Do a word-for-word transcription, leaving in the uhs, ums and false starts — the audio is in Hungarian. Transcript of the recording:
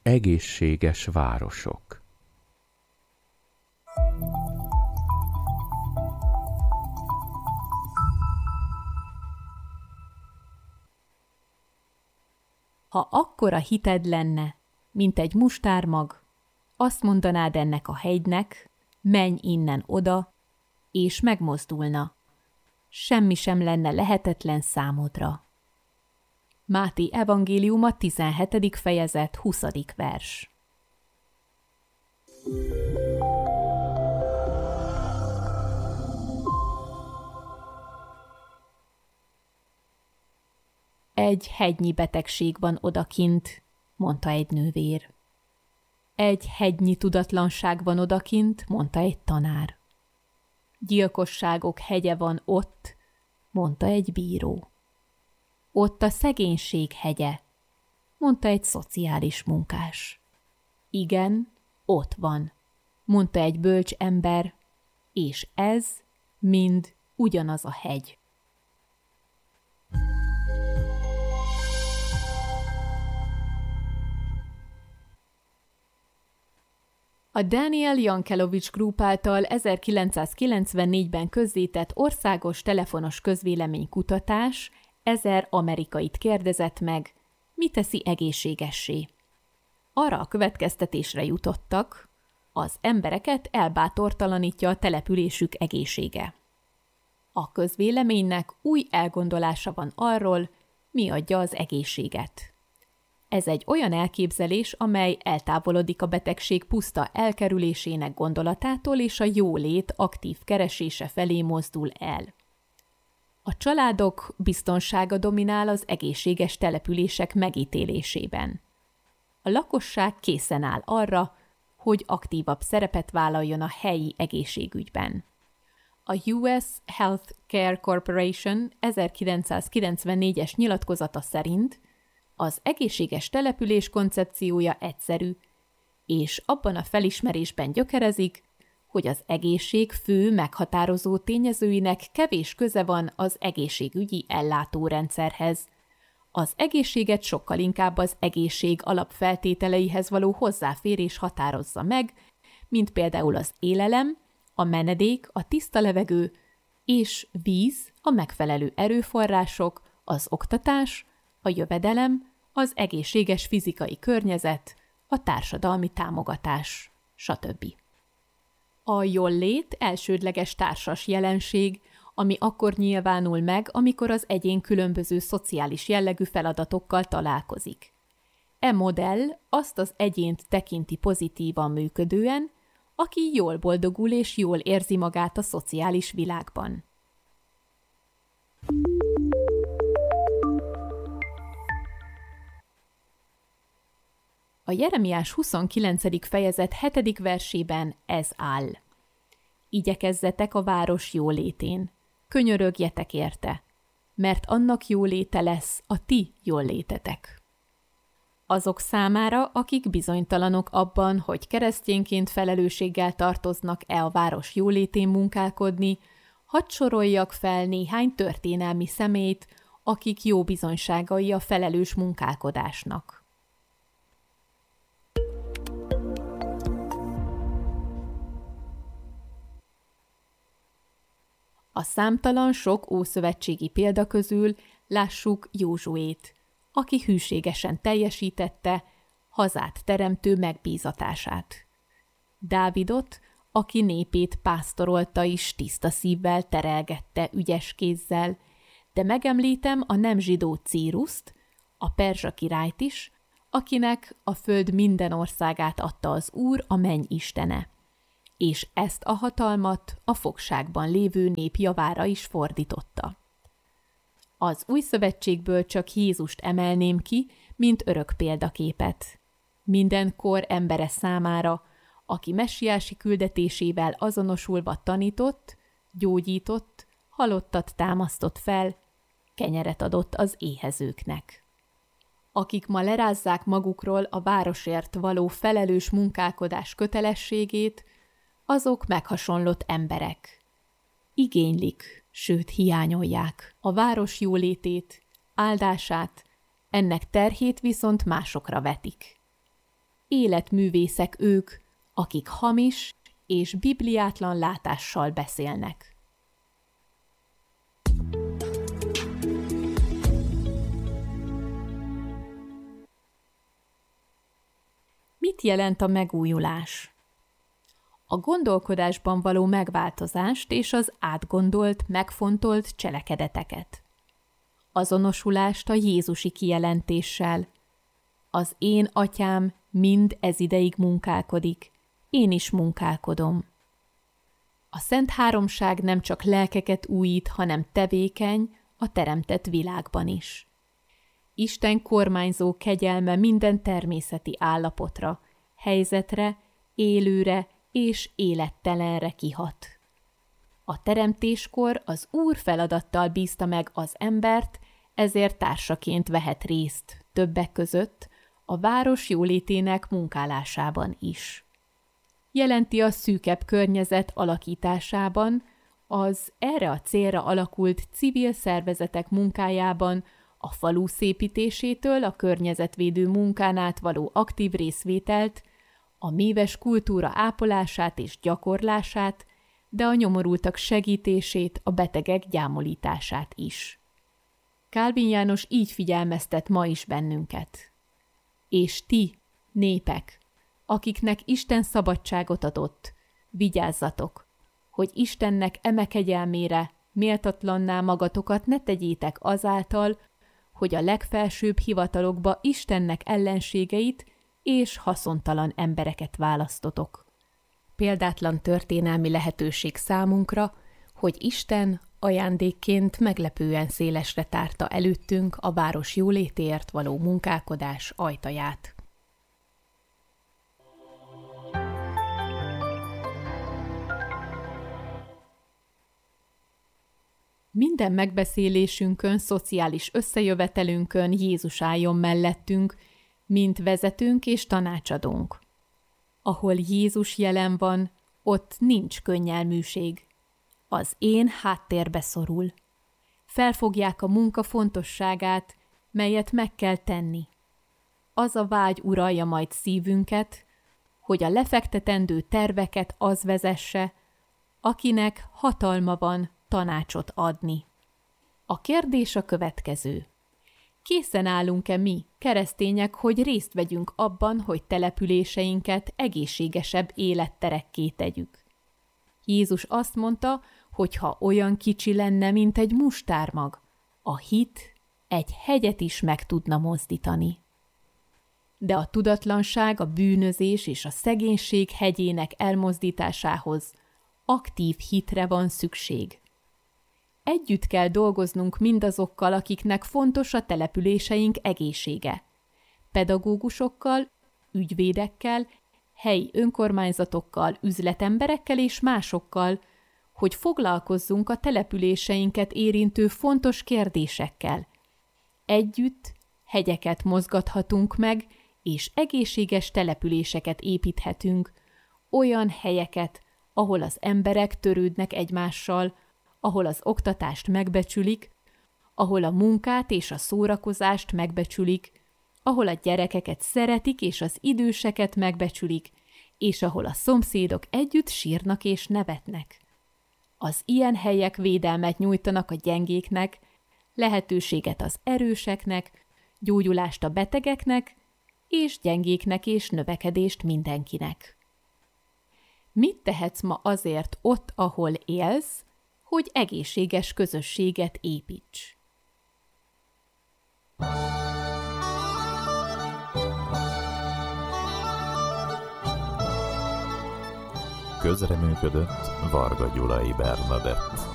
Egészséges városok. Ha akkora hited lenne, mint egy mustármag, azt mondanád ennek a hegynek, menj innen oda, és megmozdulna. Semmi sem lenne lehetetlen számodra. Máté evangéliuma tizenhetedik fejezet huszadik vers. Egy hegynyi betegség van odakint, mondta egy nővér. Egy hegynyi tudatlanság van odakint, mondta egy tanár. Gyilkosságok hegye van ott, mondta egy bíró. Ott a szegénység hegye, mondta egy szociális munkás. Igen, ott van, mondta egy bölcs ember, és ez mind ugyanaz a hegy. A Daniel Yankelovich Group által ezerkilencszázkilencvennégyben közzétett országos telefonos közvéleménykutatás ezer amerikait kérdezett meg, mi teszi egészségessé. Arra a következtetésre jutottak, az embereket elbátortalanítja a településük egészsége. A közvéleménynek új elgondolása van arról, mi adja az egészséget. Ez egy olyan elképzelés, amely eltávolodik a betegség puszta elkerülésének gondolatától és a jólét aktív keresése felé mozdul el. A családok biztonsága dominál az egészséges települések megítélésében. A lakosság készen áll arra, hogy aktívabb szerepet vállaljon a helyi egészségügyben. A U S Health Care Corporation ezerkilencszázkilencvennégyes nyilatkozata szerint az egészséges település koncepciója egyszerű, és abban a felismerésben gyökerezik, hogy az egészség fő meghatározó tényezőinek kevés köze van az egészségügyi ellátórendszerhez. Az egészséget sokkal inkább az egészség alapfeltételeihez való hozzáférés határozza meg, mint például az élelem, a menedék, a tiszta levegő és víz, a megfelelő erőforrások, az oktatás, a jövedelem, az egészséges fizikai környezet, a társadalmi támogatás, stb. A jólét elsődleges társas jelenség, ami akkor nyilvánul meg, amikor az egyén különböző szociális jellegű feladatokkal találkozik. E modell azt az egyént tekinti pozitívan működően, aki jól boldogul és jól érzi magát a szociális világban. A Jeremiás huszonkilencedik fejezet hetedik versében ez áll. Igyekezzetek a város jólétén, könyörögjetek érte, mert annak jóléte lesz a ti jólétetek. Azok számára, akik bizonytalanok abban, hogy keresztényként felelősséggel tartoznak-e a város jólétén munkálkodni, hadd soroljak fel néhány történelmi személyt, akik jó bizonyságai a felelős munkálkodásnak. A számtalan sok ószövetségi példa közül lássuk Józsuét, aki hűségesen teljesítette hazát teremtő megbízatását. Dávidot, aki népét pásztorolta is tiszta szívvel terelgette ügyes kézzel, de megemlítem a nem zsidó Círuszt, a perzsa királyt is, akinek a föld minden országát adta az Úr, a menny istene, és ezt a hatalmat a fogságban lévő nép javára is fordította. Az új szövetségből csak Jézust emelném ki, mint örök példaképet. Minden kor embere számára, aki messiási küldetésével azonosulva tanított, gyógyított, halottat támasztott fel, kenyeret adott az éhezőknek. Akik ma lerázzák magukról a városért való felelős munkálkodás kötelességét, azok meghasonlott emberek. Igénylik, sőt hiányolják a város jólétét, áldását, ennek terhét viszont másokra vetik. életművészek ők, akik hamis és bibliátlan látással beszélnek. Mit jelent a megújulás? A gondolkodásban való megváltozást és az átgondolt, megfontolt cselekedeteket. Azonosulást a jézusi kijelentéssel. Az én atyám mind ez ideig munkálkodik, én is munkálkodom. A Szent Háromság nem csak lelkeket újít, hanem tevékeny a teremtett világban is. Isten kormányzó kegyelme minden természeti állapotra, helyzetre, élőre és élettelenre kihat. A teremtéskor az Úr feladattal bízta meg az embert, ezért társaként vehet részt, többek között a város jólétének munkálásában is. Jelenti a szűkebb környezet alakításában, az erre a célra alakult civil szervezetek munkájában, a falu szépítésétől a környezetvédő munkán át való aktív részvételt, a méves kultúra ápolását és gyakorlását, de a nyomorultak segítését, a betegek gyámolítását is. Kálvin János így figyelmeztet ma is bennünket. És ti, népek, akiknek Isten szabadságot adott, vigyázzatok, hogy Istennek eme kegyelmére méltatlanná magatokat ne tegyétek azáltal, hogy a legfelsőbb hivatalokba Istennek ellenségeit és haszontalan embereket választotok. Példátlan történelmi lehetőség számunkra, hogy Isten ajándékként meglepően szélesre tárta előttünk a város jólétéért való munkálkodás ajtaját. Minden megbeszélésünkön, szociális összejövetelünkön Jézus álljon mellettünk, mint vezetőnk és tanácsadónk. Ahol Jézus jelen van, ott nincs könnyelműség. Az én háttérbe szorul. Felfogják a munka fontosságát, melyet meg kell tenni. Az a vágy uralja majd szívünket, hogy a lefektetendő terveket az vezesse, akinek hatalma van tanácsot adni. A kérdés a következő. Készen állunk-e mi, keresztények, hogy részt vegyünk abban, hogy településeinket egészségesebb életterekké tegyük? Jézus azt mondta, hogy ha olyan kicsi lenne, mint egy mustármag, a hit egy hegyet is meg tudna mozdítani. De a tudatlanság, a bűnözés és a szegénység hegyének elmozdításához aktív hitre van szükség. Együtt kell dolgoznunk mindazokkal, akiknek fontos a településeink egészsége. Pedagógusokkal, ügyvédekkel, helyi önkormányzatokkal, üzletemberekkel és másokkal, hogy foglalkozzunk a településeinket érintő fontos kérdésekkel. Együtt hegyeket mozgathatunk meg, és egészséges településeket építhetünk, olyan helyeket, ahol az emberek törődnek egymással, ahol az oktatást megbecsülik, ahol a munkát és a szórakozást megbecsülik, ahol a gyerekeket szeretik és az időseket megbecsülik, és ahol a szomszédok együtt sírnak és nevetnek. Az ilyen helyek védelmet nyújtanak a gyengéknek, lehetőséget az erőseknek, gyógyulást a betegeknek, és gyengéknek és növekedést mindenkinek. Mit tehetsz ma azért ott, ahol élsz, hogy egészséges közösséget építs? Közreműködött Varga Gyulai Bernadett.